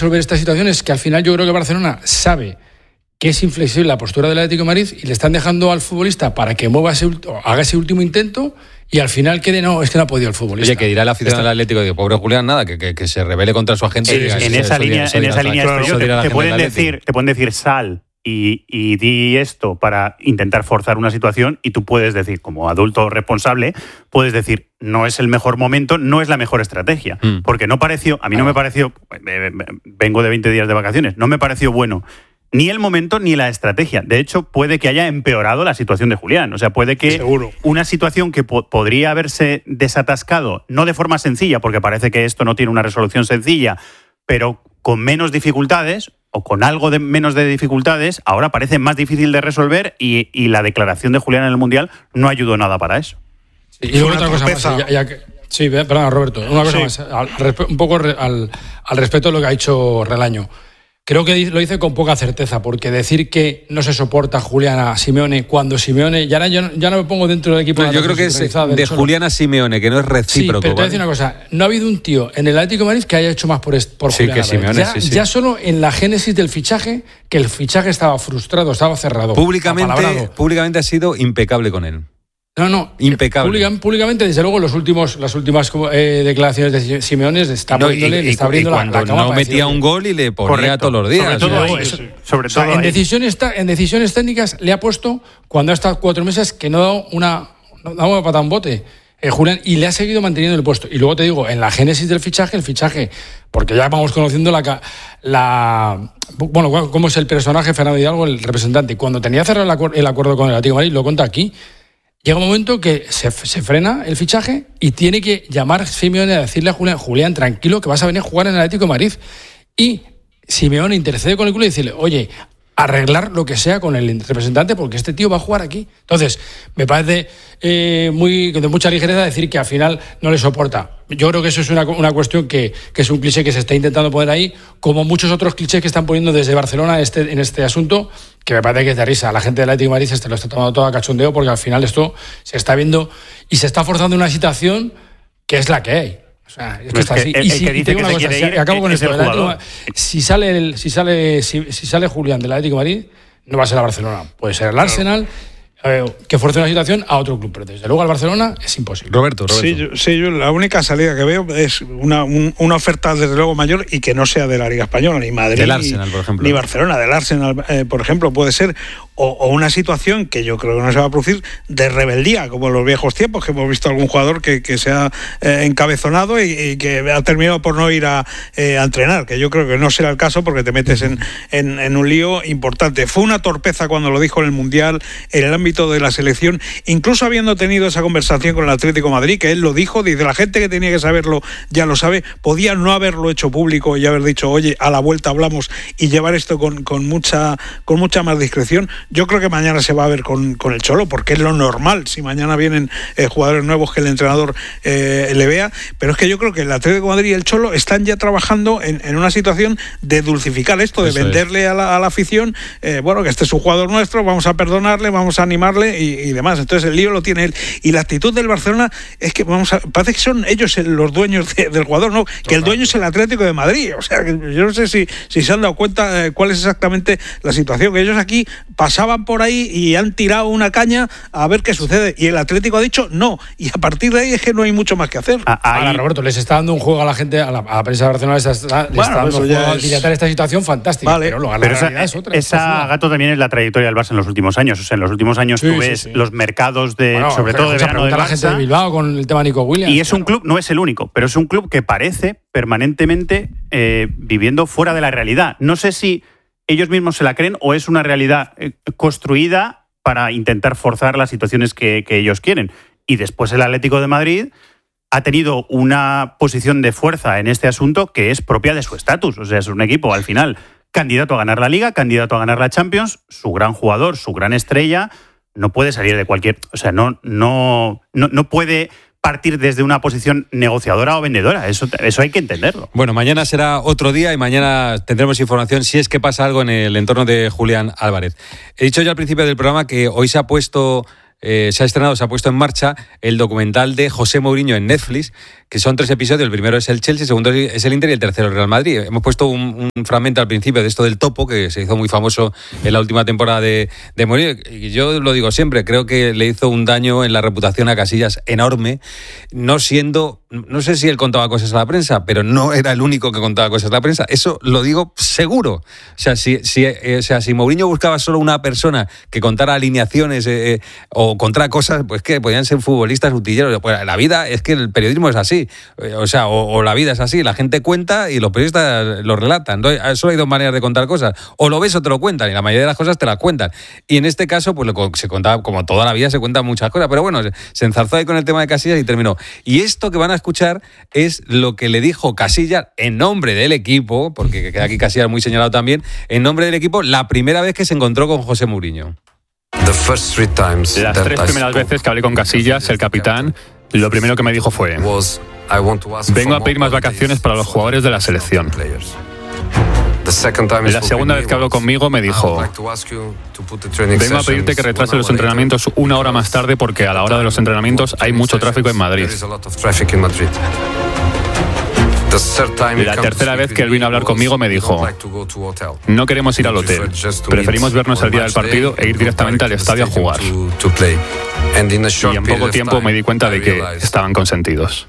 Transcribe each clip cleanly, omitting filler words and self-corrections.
resolver esta situación es que al final yo creo que Barcelona sabe que es inflexible la postura del Atlético de Madrid y le están dejando al futbolista para que haga ese último intento y al final es que no ha podido el futbolista. Oye, que dirá la afición del Atlético, digo, pobre Julián, nada, que se rebele contra su agente. Sí, en esa línea te pueden decir sal y di esto para intentar forzar una situación y tú puedes decir, como adulto responsable, puedes decir, no es el mejor momento, no es la mejor estrategia. Porque no me pareció, vengo de 20 días de vacaciones, no me pareció bueno ni el momento ni la estrategia. De hecho, puede que haya empeorado la situación de Julián. O sea, puede que una situación que podría haberse desatascado, no de forma sencilla, porque parece que esto no tiene una resolución sencilla, pero con menos dificultades o con algo de menos de dificultades, ahora parece más difícil de resolver y la declaración de Julián en el Mundial no ayudó nada para eso. Sí, y otra cosa más, sí, perdona, Roberto, una cosa más, un poco al respecto de lo que ha dicho Relaño. Creo que lo dice con poca certeza, porque decir que no se soporta Julián a Simeone cuando Simeone... Ya no me pongo dentro del equipo... Yo creo que es de Julián a Simeone, que no es recíproco. Sí, pero te voy a decir una cosa. No ha habido un tío en el Atlético de Madrid que haya hecho más por Julián que Simeone. Ya solo en la génesis del fichaje, que el fichaje estaba frustrado, estaba cerrado. Públicamente ha sido impecable con él. No, impecable. Públicamente, desde luego, las últimas declaraciones de Simeone está abriendo la cama. No metía un gol y le ponía todos los días. Sobre todo en decisiones técnicas le ha puesto, cuando ha estado 4 meses, que no ha dado una patada a un bote. Julián, y le ha seguido manteniendo el puesto. Y luego te digo, en la génesis del fichaje, porque ya vamos conociendo cómo es el personaje Fernando Hidalgo, el representante. Cuando tenía cerrado el acuerdo con el Atlético de Madrid, lo cuenta aquí. Llega un momento que se frena el fichaje y tiene que llamar Simeone a decirle a Julián, tranquilo, que vas a venir a jugar en el Atlético de Madrid. Y Simeone intercede con el club y decirle, oye, arreglar lo que sea con el representante porque este tío va a jugar aquí. Entonces, me parece de mucha ligereza decir que al final no le soporta. Yo creo que eso es una cuestión que es un cliché que se está intentando poner ahí, como muchos otros clichés que están poniendo desde Barcelona en este asunto, que me parece que es de risa. La gente del Atlético de Madrid lo está tomando todo a cachondeo porque al final esto se está viendo y se está forzando una situación que es la que hay. O sea, es que está así. El que dice que se quiere ir acabo con esto. Si sale Julián del Atlético de Madrid, no va a ser a Barcelona. Puede ser el Arsenal, que fuerce una situación a otro club, pero desde luego al Barcelona es imposible. Roberto. Sí, yo la única salida que veo es una oferta desde luego mayor y que no sea de la Liga Española, ni Madrid, del Arsenal, por ejemplo, ni Barcelona, del Arsenal, por ejemplo, puede ser, o una situación que yo creo que no se va a producir de rebeldía, como en los viejos tiempos, que hemos visto algún jugador que se ha encabezonado y que ha terminado por no ir a entrenar, que yo creo que no será el caso porque te metes en un lío importante. Fue una torpeza cuando lo dijo en el Mundial, en el ámbito de la selección, incluso habiendo tenido esa conversación con el Atlético de Madrid, que él lo dijo, dice, la gente que tenía que saberlo ya lo sabe, podía no haberlo hecho público y haber dicho, oye, a la vuelta hablamos, y llevar esto con mucha más discreción. Yo creo que mañana se va a ver con el Cholo, porque es lo normal, si mañana vienen jugadores nuevos que el entrenador le vea, pero es que yo creo que el Atlético de Madrid y el Cholo están ya trabajando en una situación de dulcificar esto, de venderle a la afición, que este es un jugador nuestro, vamos a perdonarle, vamos a animarle y demás. Entonces el lío lo tiene él. Y la actitud del Barcelona es que parece que son ellos los dueños del jugador, ¿no? Que el dueño es el Atlético de Madrid. O sea, que yo no sé si se han dado cuenta cuál es exactamente la situación, que ellos aquí pasaban por ahí y han tirado una caña a ver qué sucede. Y el Atlético ha dicho no. Y a partir de ahí es que no hay mucho más que hacer. Ahora, Roberto, les está dando un juego a la gente, a la prensa de Barcelona, les está dando un juego a dilatar esta situación fantástica. Vale. Pero es otra. Esa, Gato, también es la trayectoria del Barça en los últimos años. O sea, en los últimos años tú ves los mercados sobre todo de verano del Barça. La gente de Bilbao con el tema Nico Williams. Y es un club, no es el único, pero es un club que parece permanentemente viviendo fuera de la realidad. No sé si ellos mismos se la creen o es una realidad construida para intentar forzar las situaciones que ellos quieren. Y después el Atlético de Madrid ha tenido una posición de fuerza en este asunto que es propia de su estatus. O sea, es un equipo, al final, candidato a ganar la Liga, candidato a ganar la Champions, su gran jugador, su gran estrella, no puede salir de cualquier... O sea, no puede partir desde una posición negociadora o vendedora. Eso hay que entenderlo. Bueno, mañana será otro día y mañana tendremos información si es que pasa algo en el entorno de Julián Álvarez. He dicho ya al principio del programa que hoy se ha puesto en marcha el documental de José Mourinho en Netflix, que son 3 episodios. El primero es el Chelsea, el segundo es el Inter y el tercero el Real Madrid. Hemos puesto un fragmento al principio de esto del topo, que se hizo muy famoso en la última temporada de Mourinho. Y yo lo digo siempre, creo que le hizo un daño en la reputación a Casillas enorme, no sé si él contaba cosas a la prensa, pero no era el único que contaba cosas a la prensa. Eso lo digo seguro. O sea, si Mourinho buscaba solo una persona que contara alineaciones o contara cosas, pues que podían ser futbolistas utilleros. Pues la vida es que el periodismo es así. O sea, o la vida es así. La gente cuenta y los periodistas lo relatan. Solo hay 2 maneras de contar cosas. O lo ves o te lo cuentan. Y la mayoría de las cosas te las cuentan. Y en este caso, pues se contaba, como toda la vida se cuentan muchas cosas. Pero bueno, se enzarzó ahí con el tema de Casillas y terminó. Y esto que van a escuchar es lo que le dijo Casillas en nombre del equipo, porque queda aquí Casillas muy señalado también, en nombre del equipo, la primera vez que se encontró con José Mourinho. Las 3 primeras veces que hablé con Casillas, el capitán, lo primero que me dijo fue: vengo a pedir más vacaciones para los jugadores de la selección. La segunda vez que habló conmigo me dijo: vengo a pedirte que retrases los entrenamientos 1 hora más tarde porque a la hora de los entrenamientos hay mucho tráfico en Madrid. La tercera vez que él vino a hablar conmigo me dijo: no queremos ir al hotel, preferimos vernos el día del partido e ir directamente al estadio a jugar. Y en poco tiempo me di cuenta de que estaban consentidos.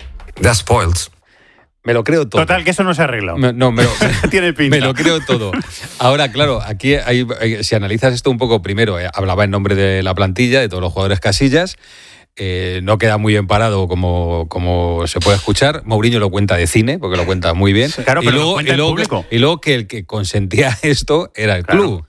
Me lo creo todo. Total, que eso no se arregla. Tiene pinta. Me lo creo todo. Ahora, claro, aquí si analizas esto un poco, primero, hablaba en nombre de la plantilla, de todos los jugadores Casillas. No queda muy bien parado como se puede escuchar. Mourinho lo cuenta de cine, porque lo cuenta muy bien. Claro, pero y luego que el que consentía esto era el club.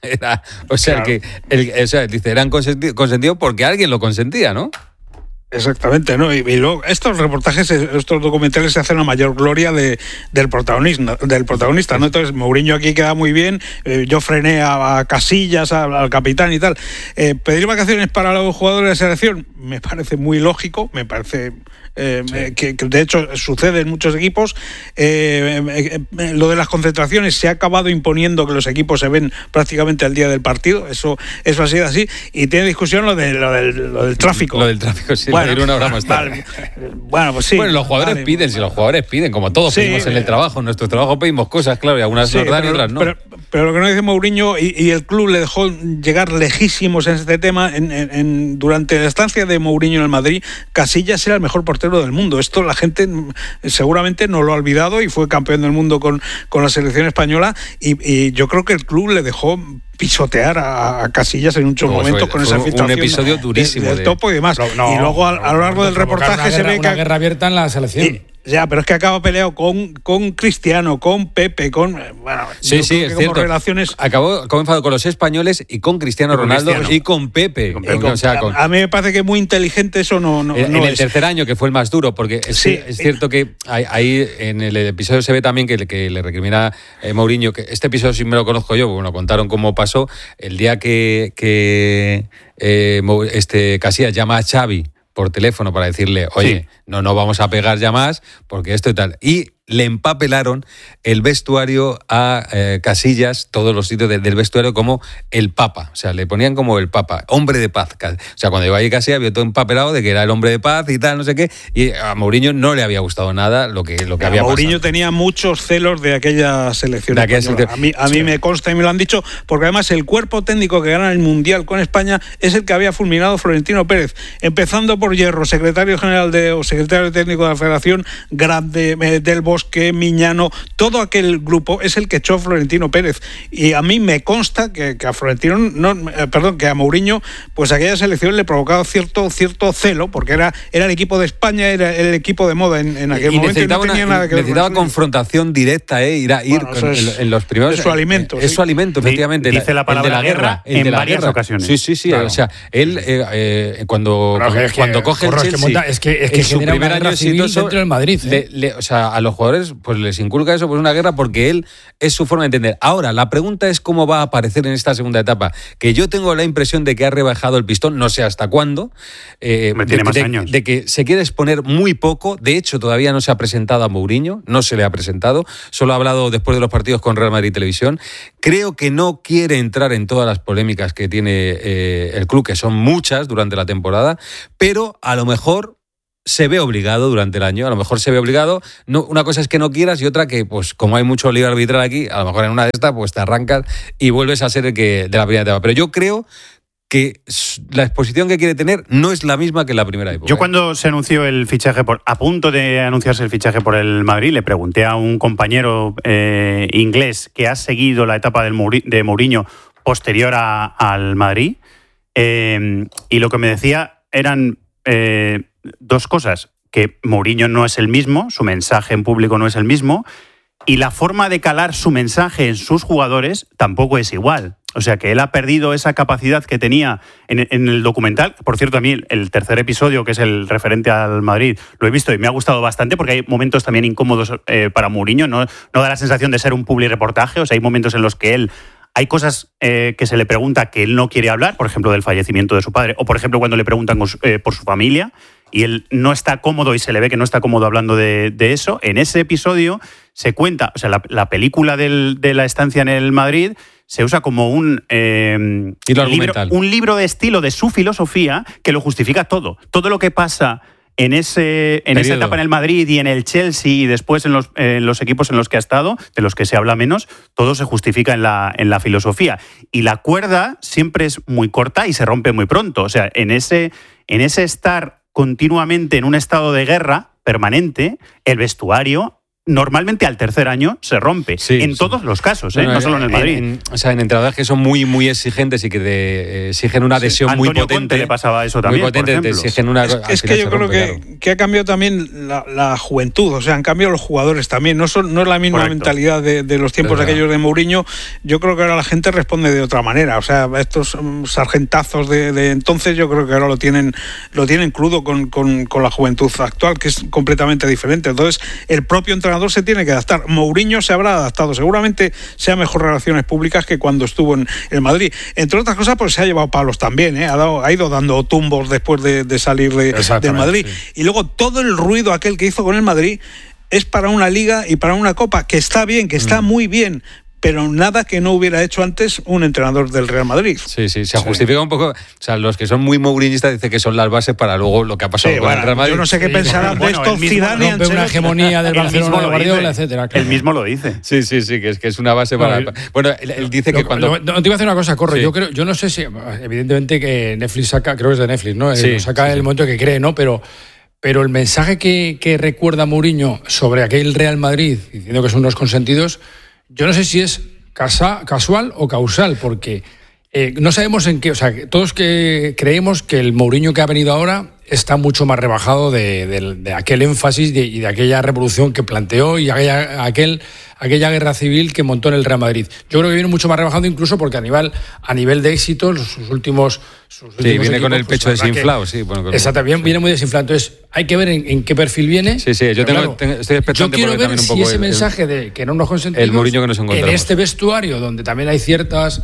Dice, eran consentidos porque alguien lo consentía, ¿no? Exactamente, ¿no? Y luego estos reportajes, estos documentales se hacen a mayor gloria del protagonista, ¿no? Entonces Mourinho aquí queda muy bien, yo frené a Casillas, al capitán y tal. Pedir vacaciones para los jugadores de la selección me parece muy lógico, me parece que de hecho sucede en muchos equipos. Lo de las concentraciones se ha acabado imponiendo, que los equipos se ven prácticamente al día del partido, eso ha sido así, y tiene discusión lo del tráfico. Lo del tráfico, sí. Bueno, ir 1 hora más tarde. Bueno, pues sí. Bueno, los jugadores piden, si los jugadores piden, como todos pedimos en el trabajo, en nuestro trabajo pedimos cosas, claro, y algunas nos dan y otras no. Pero lo que no dice Mourinho, y el club le dejó llegar lejísimos en este tema, durante la estancia de Mourinho en el Madrid, Casillas era el mejor portero del mundo. Esto la gente seguramente no lo ha olvidado, y fue campeón del mundo con la selección española, y yo creo que el club le dejó pisotear a Casillas en muchos momentos con esa filtración. Un episodio durísimo del topo y demás. Y luego a lo largo del reportaje se ve que una guerra abierta en la selección. Ya, pero es que acaba peleado con Cristiano, con Pepe, con... Bueno, sí, es cierto. Relaciones... Acabó enfadado con los españos y con Cristiano Ronaldo y con Pepe. A mí me parece que es muy inteligente eso. En el tercer año, que fue el más duro, porque es cierto que ahí en el episodio se ve también que le recrimina Mourinho, que este episodio sí me lo conozco yo, porque bueno, contaron cómo pasó el día que Casillas llama a Xavi por teléfono para decirle, oye, no vamos a pegar ya más, porque esto y tal. Y le empapelaron el vestuario a Casillas, todos los sitios del vestuario, como el Papa. O sea, le ponían como el Papa, hombre de paz. O sea, cuando iba ahí Casillas había todo empapelado de que era el hombre de paz y tal, no sé qué. Y a Mourinho no le había gustado nada lo que había pasado. Mourinho tenía muchos celos de aquella selección. A mí me consta y me lo han dicho, porque además el cuerpo técnico que gana el Mundial con España es el que había fulminado Florentino Pérez, empezando por Hierro, secretario general o secretario técnico de la Federación, Grande, del Bosque, Miñano, todo aquel grupo es el que echó Florentino Pérez. Y a mí me consta que a Mourinho, pues aquella selección le provocaba cierto celo, porque era el equipo de España, era el equipo de moda en aquel momento, y no tenía nada que ver. Necesitaba confrontación directa, ir en los primeros. Es su alimento. Es su alimento, efectivamente. Dice la palabra guerra en varias ocasiones. Sí. Claro. O sea, él cuando coge el Chelsea, es que su primer año exitoso dentro del Madrid. O sea, a los jugadores pues les inculca eso, pues una guerra, porque él es su forma de entender. Ahora, la pregunta es cómo va a aparecer en esta segunda etapa, que yo tengo la impresión de que ha rebajado el pistón, no sé hasta cuándo, tiene más años. De que se quiere exponer muy poco. De hecho, todavía no se ha presentado a Mourinho, no se le ha presentado, solo ha hablado después de los partidos con Real Madrid Televisión. Creo que no quiere entrar en todas las polémicas que tiene el club, que son muchas durante la temporada, pero a lo mejor se ve obligado durante el año, a lo mejor se ve obligado, no, una cosa es que no quieras y otra que, pues como hay mucho lío arbitral aquí, a lo mejor en una de estas pues te arrancas y vuelves a ser el que de la primera etapa. Pero yo creo que la exposición que quiere tener no es la misma que en la primera época. Yo cuando se anunció el fichaje, a punto de anunciarse el fichaje por el Madrid, le pregunté a un compañero inglés que ha seguido la etapa de Mourinho posterior al Madrid, y lo que me decía eran dos cosas: que Mourinho no es el mismo, su mensaje en público no es el mismo, y la forma de calar su mensaje en sus jugadores tampoco es igual. O sea, que él ha perdido esa capacidad que tenía en el documental. Por cierto, a mí el tercer episodio, que es el referente al Madrid, lo he visto y me ha gustado bastante porque hay momentos también incómodos para Mourinho. No da la sensación de ser un publireportaje. O sea, hay momentos en los que hay cosas que se le pregunta que él no quiere hablar, por ejemplo, del fallecimiento de su padre, o por ejemplo, cuando le preguntan por su familia, y él no está cómodo y se le ve que no está cómodo hablando de eso. En ese episodio se cuenta, o sea, la película de la estancia en el Madrid se usa como un libro de estilo de su filosofía que lo justifica todo. Todo lo que pasa en esa etapa en el Madrid y en el Chelsea y después en los equipos en los que ha estado, de los que se habla menos, todo se justifica en la filosofía. Y la cuerda siempre es muy corta y se rompe muy pronto. O sea, en ese estar continuamente en un estado de guerra permanente, el vestuario normalmente al tercer año se rompe. Sí, en todos los casos, no solo en el Madrid. O sea, en entrenadores que son muy, muy exigentes y que exigen una adhesión muy potente. Antonio Conte le pasaba eso también, muy potente, te exigen una... Es que yo creo que ha cambiado también la juventud, o sea, han cambiado los jugadores también. No es la misma mentalidad de los tiempos aquellos de Mourinho. Yo creo que ahora la gente responde de otra manera. O sea, estos sargentazos de entonces yo creo que ahora lo tienen crudo con la juventud actual, que es completamente diferente. Entonces, el propio entrenador se tiene que adaptar. Mourinho se habrá adaptado, seguramente sea mejor relaciones públicas que cuando estuvo en el Madrid. Entre otras cosas, pues se ha llevado palos también, ha ido dando tumbos después de salir del Madrid. Sí. Y luego todo el ruido aquel que hizo con el Madrid es para una liga y para una copa, que está bien, que está muy bien, pero nada que no hubiera hecho antes un entrenador del Real Madrid. Sí, se justifica un poco. O sea, los que son muy mourinhistas dicen que son las bases para luego lo que ha pasado con el Real Madrid. Yo no sé qué pensarán de esto Zidane y Ancelotti. Una hegemonía del Barcelona, de Guardiola, etcétera. Él mismo lo dice. Sí, que es una base para... Bueno, él dice que cuando... No, te iba a decir una cosa, Corro. Sí. Yo no sé si... Evidentemente que Netflix saca... Creo que es de Netflix, ¿no? Saca el momento que cree, ¿no? Pero el mensaje que recuerda Mourinho sobre aquel Real Madrid, diciendo que son unos consentidos, yo no sé si es casual o causal, porque no sabemos en qué, o sea, todos que creemos que el Mourinho que ha venido ahora está mucho más rebajado de aquel énfasis y de aquella revolución que planteó y aquella guerra civil que montó en el Real Madrid. Yo creo que viene mucho más rebajado, incluso porque a nivel de éxito, sus últimos viene equipos, con el pecho desinflado. Exactamente, viene muy desinflado. Entonces, hay que ver en qué perfil viene. Sí, yo estoy expectante. Yo quiero ver si ese mensaje de que no nos consentidos, el Mourinho que nos encontramos en este vestuario, donde también hay ciertas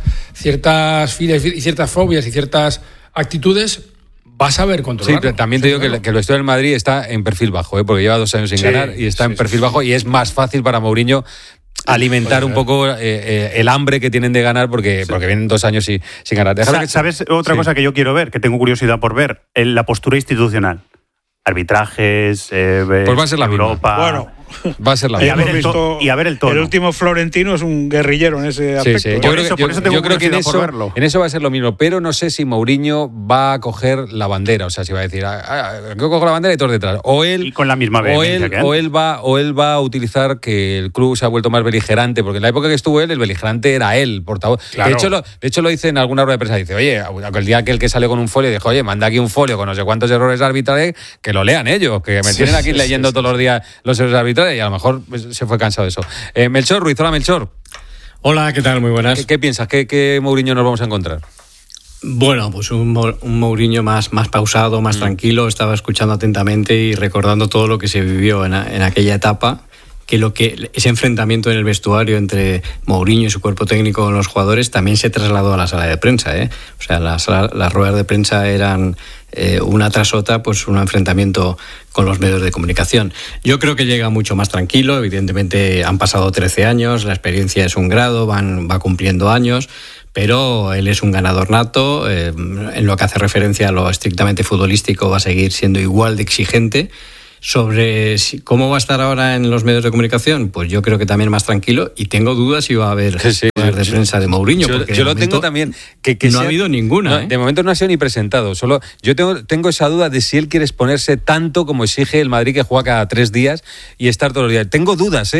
filas y ciertas fobias y ciertas actitudes, vas a ver controlarlo. Sí, también te digo que el vestuario del Madrid está en perfil bajo, porque lleva 2 años sin ganar y está en perfil bajo, y es más fácil para Mourinho alimentar un poco el hambre que tienen de ganar porque vienen 2 años sin ganar. ¿Sabes otra cosa que yo quiero ver, que tengo curiosidad por ver? La postura institucional. Arbitrajes, pues va a ser la Europa... misma. Bueno, va a ser la misma. Y a ver el tono. El último Florentino es un guerrillero en ese aspecto. Sí. Yo creo que en eso va a ser lo mismo, pero no sé si Mourinho va a coger la bandera, o sea, si va a decir, yo cojo la bandera y todos detrás. Y con la misma vehemencia o él va a utilizar que el club se ha vuelto más beligerante, porque en la época que estuvo él, el beligerante era él, portavoz. Claro. De hecho, lo dice en alguna rueda de prensa, dice, oye, el día que sale con un folio, dijo, oye, manda aquí un folio con no sé cuántos errores arbitrales, que lo lean ellos, que me tienen aquí leyendo todos los días los errores arbitrales, y a lo mejor se fue cansado de eso. Melchor Ruiz, hola Melchor. Hola, ¿qué tal? Muy buenas. ¿Qué piensas? ¿Qué Mourinho nos vamos a encontrar? Bueno, pues un Mourinho más pausado, más tranquilo. Estaba escuchando atentamente y recordando todo lo que se vivió en aquella etapa. Que ese enfrentamiento en el vestuario entre Mourinho y su cuerpo técnico con los jugadores también se trasladó a la sala de prensa, O sea, las ruedas de prensa eran una tras otra, pues un enfrentamiento con los medios de comunicación. Yo creo que llega mucho más tranquilo. Evidentemente han pasado 13 años, la experiencia es un grado, va cumpliendo años, pero él es un ganador nato. En lo que hace referencia a lo estrictamente futbolístico, va a seguir siendo igual de exigente. Sobre cómo va a estar ahora en los medios de comunicación, pues yo creo que también más tranquilo, y tengo dudas si va a haber de prensa de Mourinho. Yo lo tengo también. Que no ha habido ninguna. No, de momento no ha sido ni presentado. Solo yo tengo esa duda de si él quiere exponerse tanto como exige el Madrid, que juega cada 3 días y estar todos los días. Tengo dudas,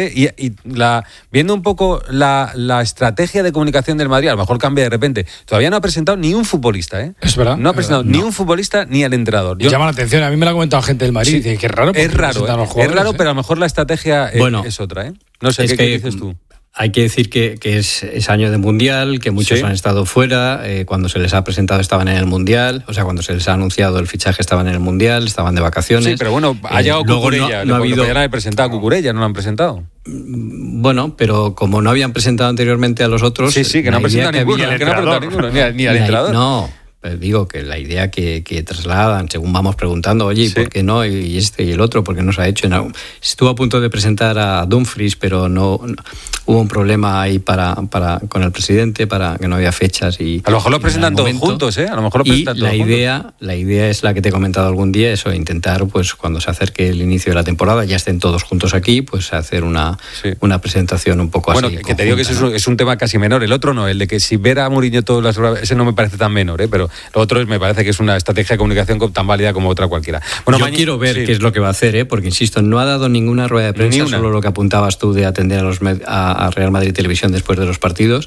viendo un poco la estrategia de comunicación del Madrid, a lo mejor cambia de repente. Todavía no ha presentado ni un futbolista, Es verdad. No ha presentado ni un futbolista ni al entrenador. Llama la atención. A mí me lo ha comentado gente del Madrid. Dice que es raro. Es raro, pero a lo mejor la estrategia es otra, No sé, ¿qué dices tú? Hay que decir que es año de Mundial, que muchos han estado fuera. Cuando se les ha presentado estaban en el Mundial, o sea, cuando se les ha anunciado el fichaje estaban en el Mundial, estaban de vacaciones. Sí, pero bueno, ha llegado Cucurella. No ha habido... Podrían haber presentado a Cucurella, no lo han presentado. Bueno, pero como no habían presentado anteriormente a los otros... Sí, que no han presentado ninguno, ni al entrenador. No. Digo que la idea que trasladan, según vamos preguntando, oye, ¿por qué no? Y este y el otro, ¿por qué no se ha hecho? Estuvo a punto de presentar a Dumfries, pero no hubo un problema ahí con el presidente, para que no había fechas. Y a lo mejor lo presentan todos juntos, A lo mejor lo presentan todos juntos. La idea es la que te he comentado algún día, eso, intentar, pues cuando se acerque el inicio de la temporada, ya estén todos juntos aquí, pues hacer una presentación un poco así. Bueno, que te digo que eso es un tema casi menor. El otro no, el de que si ver a Mourinho todas las horas, ese no me parece tan menor, pero lo otro me parece que es una estrategia de comunicación tan válida como otra cualquiera. Bueno, yo quiero ver qué es lo que va a hacer, porque insisto, no ha dado ninguna rueda de prensa, solo lo que apuntabas tú de atender a Real Madrid Televisión después de los partidos,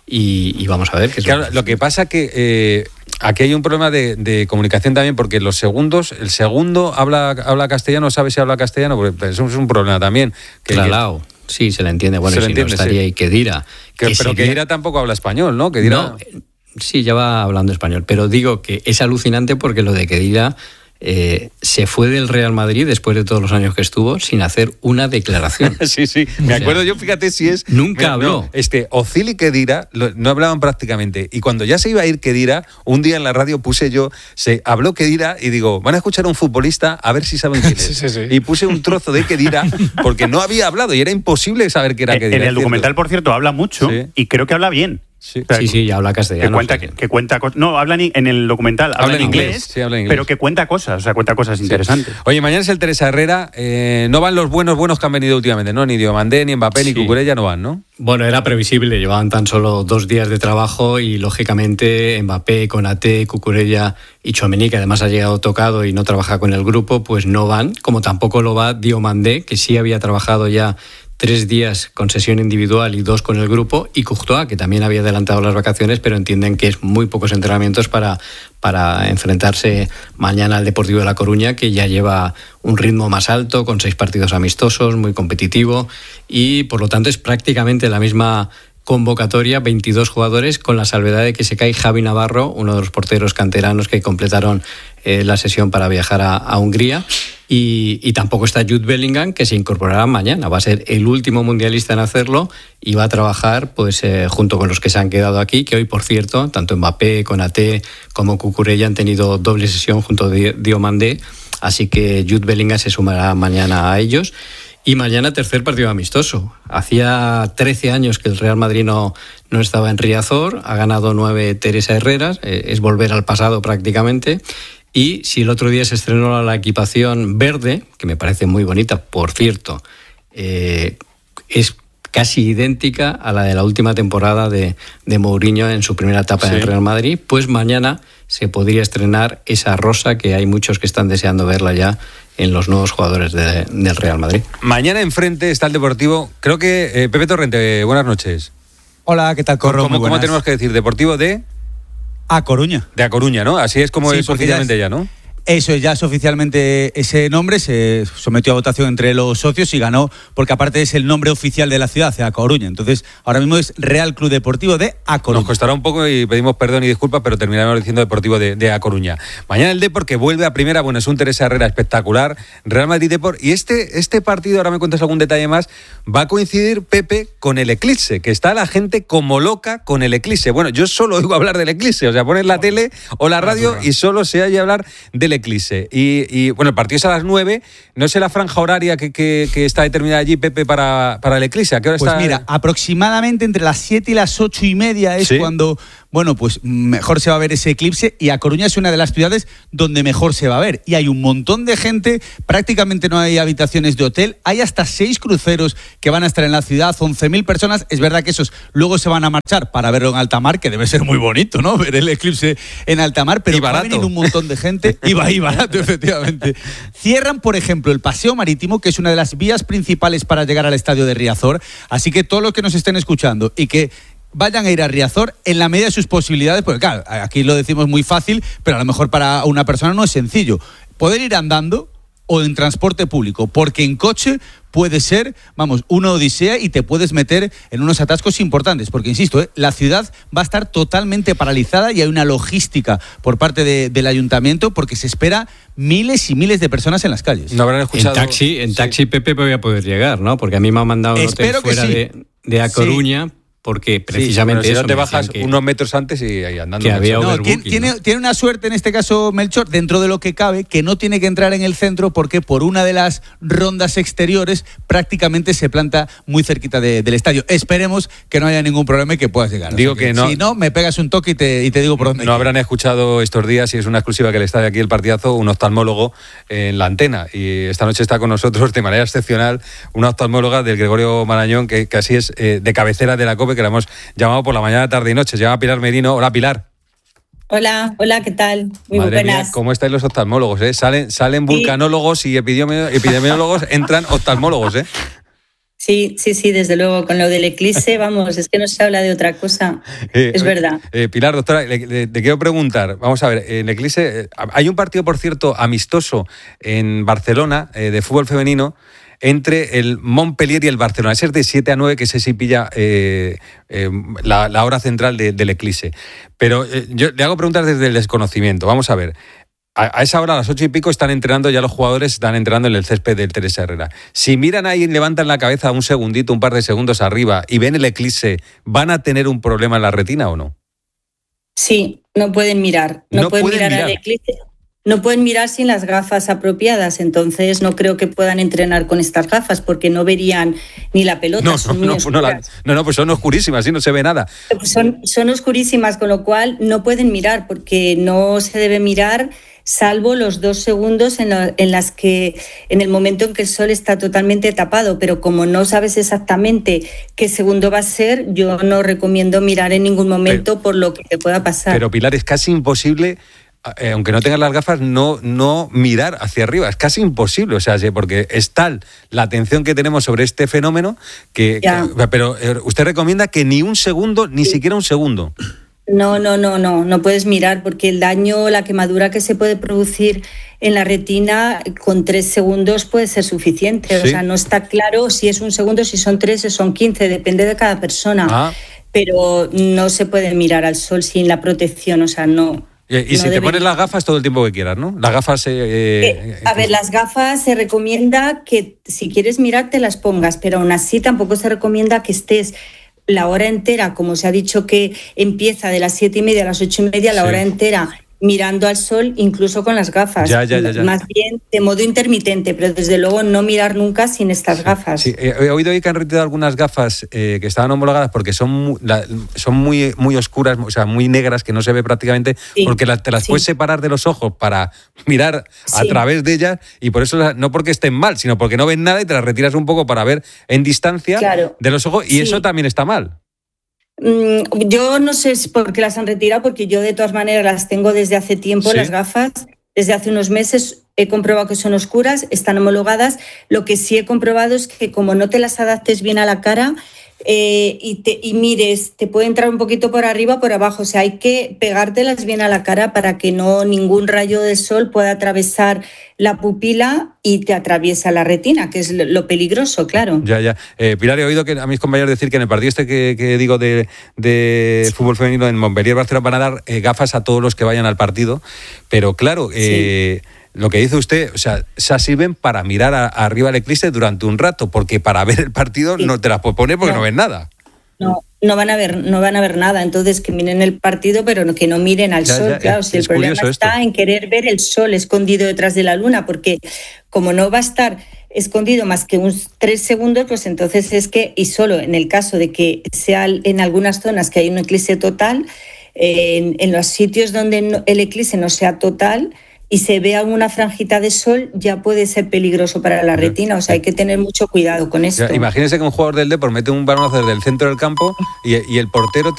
y vamos a ver qué es lo que pasa que aquí hay un problema de comunicación también, porque el segundo habla castellano, sabe si habla castellano, porque eso es un problema también. Claro. Sí, se le entiende. Bueno, si no estaría ahí Khedira. Pero Khedira tampoco habla español, ¿no? No. Sí, ya va hablando español, pero digo que es alucinante porque lo de Khedira se fue del Real Madrid después de todos los años que estuvo sin hacer una declaración. Sí, me acuerdo yo, fíjate si es... Nunca habló. Ozil y Khedira no hablaban prácticamente, y cuando ya se iba a ir Khedira, un día en la radio habló Khedira y digo, van a escuchar a un futbolista a ver si saben quién es. Sí. Y puse un trozo de Khedira porque no había hablado y era imposible saber qué era Khedira. En el documental, por cierto, habla mucho y creo que habla bien. Sí, ya habla castellano. Que cuenta cosas. No, en el documental habla en inglés, pero que cuenta cosas, cuenta cosas interesantes. Oye, mañana es el Teresa Herrera. No van los buenos que han venido últimamente, ¿no? Ni Diomandé, ni Mbappé, ni Cucurella no van, ¿no? Bueno, era previsible. Llevaban tan solo 2 días de trabajo y, lógicamente, Mbappé, Konaté, Cucurella y Tchouaméni, que además ha llegado tocado y no trabaja con el grupo, pues no van. Como tampoco lo va Diomandé, que sí había trabajado ya 3 días con sesión individual y 2 con el grupo, y Courtois, que también había adelantado las vacaciones, pero entienden que es muy pocos entrenamientos para enfrentarse mañana al Deportivo de La Coruña, que ya lleva un ritmo más alto, con 6 partidos amistosos, muy competitivo, y por lo tanto es prácticamente la misma convocatoria, 22 jugadores, con la salvedad de que se cae Javi Navarro, uno de los porteros canteranos que completaron la sesión para viajar a Hungría, y tampoco está Jude Bellingham, que se incorporará mañana. Va a ser el último mundialista en hacerlo y va a trabajar junto con los que se han quedado aquí, que hoy, por cierto, tanto Mbappé, Konaté como Cucurella han tenido doble sesión junto a Diomandé, así que Jude Bellingham se sumará mañana a ellos. Y mañana tercer partido amistoso. Hacía 13 años que el Real Madrid no estaba en Riazor, ha ganado 9 Teresa Herreras, es volver al pasado prácticamente. Y si el otro día se estrenó la equipación verde, que me parece muy bonita, por cierto, es casi idéntica a la de la última temporada de Mourinho en su primera etapa en el Real Madrid, pues mañana se podría estrenar esa rosa, que hay muchos que están deseando verla ya en los nuevos jugadores del Real Madrid. Mañana enfrente está el Deportivo. Creo que Pepe Torrente, buenas noches. Hola, ¿qué tal, Corro? ¿Cómo tenemos que decir? ¿Deportivo de...? A Coruña. De A Coruña, ¿no? Así es como es oficialmente ya, ¿no? Eso, ya es oficialmente ese nombre, se sometió a votación entre los socios y ganó, porque aparte es el nombre oficial de la ciudad, A Coruña. Entonces, ahora mismo es Real Club Deportivo de A Coruña. Nos costará un poco y pedimos perdón y disculpas, pero terminaremos diciendo Deportivo de A Coruña. Mañana el Depor, que vuelve a primera, bueno, es un Teresa Herrera espectacular, Real Madrid Depor, y este partido, ahora me cuentas algún detalle más, va a coincidir, Pepe, con el eclipse, que está la gente como loca con el eclipse. Bueno, yo solo oigo hablar del eclipse, o sea, pones la tele o la radio y solo se oye hablar del eclipse. Y bueno, el partido es a las 9. No sé la franja horaria que está determinada allí, Pepe, para el eclipse. ¿A qué hora está? Pues mira, aproximadamente entre las 7 y las 8:30 es bueno, pues mejor se va a ver ese eclipse, y A Coruña es una de las ciudades donde mejor se va a ver. Y hay un montón de gente, prácticamente no hay habitaciones de hotel, hay hasta 6 cruceros que van a estar en la ciudad, 11.000 personas. Es verdad que esos luego se van a marchar para verlo en alta mar, que debe ser muy bonito, ¿no? Ver el eclipse en alta mar, pero va a venir un montón de gente y barato, efectivamente. Cierran, por ejemplo, el paseo marítimo, que es una de las vías principales para llegar al estadio de Riazor, así que todos los que nos estén escuchando y que vayan a ir a Riazor en la medida de sus posibilidades, porque claro, aquí lo decimos muy fácil, pero a lo mejor para una persona no es sencillo. Poder ir andando o en transporte público, porque en coche puede ser, una odisea y te puedes meter en unos atascos importantes, porque insisto, la ciudad va a estar totalmente paralizada y hay una logística por parte del ayuntamiento, porque se espera miles y miles de personas en las calles. No habrán escuchado. En taxi Pepe voy a poder llegar, ¿no? Porque a mí me han mandado un hotel fuera de A Coruña. Sí. Porque precisamente si no te bajas unos metros antes y ahí andando. Que había tiene una suerte en este caso, Melchor, dentro de lo que cabe, que no tiene que entrar en el centro, porque por una de las rondas exteriores prácticamente se planta muy cerquita del estadio. Esperemos que no haya ningún problema y que puedas llegar. Digo que no. Si no, me pegas un toque y te digo por dónde. No habrán escuchado estos días, y es una exclusiva que le está de aquí el partidazo, un oftalmólogo en la antena. Y esta noche está con nosotros de manera excepcional una oftalmóloga del Gregorio Marañón, que así es de cabecera de la COPE, que la hemos llamado por la mañana, tarde y noche. Se llama Pilar Merino. Hola, Pilar. Hola, ¿qué tal? Muy Madre buenas. Mía, ¿cómo estáis los oftalmólogos? Salen vulcanólogos y epidemiólogos, entran oftalmólogos, ¿eh? Sí, desde luego, con lo del eclipse, vamos, es que no se habla de otra cosa, es verdad. Pilar, doctora, le quiero preguntar, vamos a ver, en el eclipse, hay un partido, por cierto, amistoso en Barcelona, de fútbol femenino, entre el Montpellier y el Barcelona. Ese es de 7-9, que ese sí pilla la hora central del eclipse. Pero yo le hago preguntas desde el desconocimiento. Vamos a ver. A esa hora, a las 8:00, están entrenando ya los jugadores, están entrenando en el césped del Teresa Herrera. Si miran ahí y levantan la cabeza un segundito, un par de segundos arriba y ven el eclipse, ¿van a tener un problema en la retina o no? Sí, no pueden mirar. No pueden mirar al eclipse. No pueden mirar sin las gafas apropiadas, entonces no creo que puedan entrenar con estas gafas, porque no verían ni la pelota. Pues son oscurísimas, así no se ve nada. Son oscurísimas, con lo cual no pueden mirar, porque no se debe mirar salvo los 2 segundos en el momento en que el sol está totalmente tapado, pero como no sabes exactamente qué segundo va a ser, yo no recomiendo mirar en ningún momento por lo que te pueda pasar. Pero Pilar, es casi imposible, aunque no tengas las gafas, no mirar hacia arriba. Es casi imposible, o sea, porque es tal la atención que tenemos sobre este fenómeno pero usted recomienda que ni un segundo, ni siquiera un segundo. No puedes mirar, porque el daño, la quemadura que se puede producir en la retina con 3 segundos puede ser suficiente. ¿Sí? O sea, no está claro si es 1 segundo, si son 3 o son 15, depende de cada persona. Pero no se puede mirar al sol sin la protección, o sea, no. Y si te pones las gafas todo el tiempo que quieras, ¿no? Las gafas... las gafas se recomienda que si quieres mirar te las pongas, pero aún así tampoco se recomienda que estés la hora entera, como se ha dicho que empieza de las 7:30 a las 8:30, la hora entera mirando al sol, incluso con las gafas. Ya. Más bien de modo intermitente, pero desde luego no mirar nunca sin estas gafas. Sí, he oído hoy que han retirado algunas gafas que estaban homologadas porque son muy, muy oscuras, o sea, muy negras, que no se ve prácticamente, porque te las puedes separar de los ojos para mirar a través de ellas, y por eso, no porque estén mal, sino porque no ven nada y te las retiras un poco para ver en distancia de los ojos, y eso también está mal. Yo no sé por qué las han retirado, porque yo de todas maneras las tengo desde hace tiempo, las gafas, desde hace unos meses. He comprobado que son oscuras, están homologadas. Lo que sí he comprobado es que como no te las adaptes bien a la cara y mires, te puede entrar un poquito por arriba o por abajo. O sea, hay que pegártelas bien a la cara para que ningún rayo de sol pueda atravesar la pupila y te atraviesa la retina, que es lo peligroso, claro. Ya. Pilar, he oído a mis compañeros decir que en el partido que digo de fútbol femenino en Montpellier, Barcelona, van a dar gafas a todos los que vayan al partido, pero claro... Lo que dice usted, o sea, sirven para mirar arriba el eclipse durante un rato, porque para ver el partido no te las puedes poner porque no ves nada. No van a ver nada, entonces que miren el partido, pero que no miren al sol. Claro, si el problema está en querer ver el sol escondido detrás de la luna, porque como no va a estar escondido más que unos 3 segundos, pues entonces es que, y solo en el caso de que sea en algunas zonas que hay un eclipse total, en los sitios donde el eclipse no sea total y se vea una franjita de sol, ya puede ser peligroso para la retina. O sea, hay que tener mucho cuidado con esto. Imagínense que un jugador del Depor mete un balonazo desde el centro del campo y el portero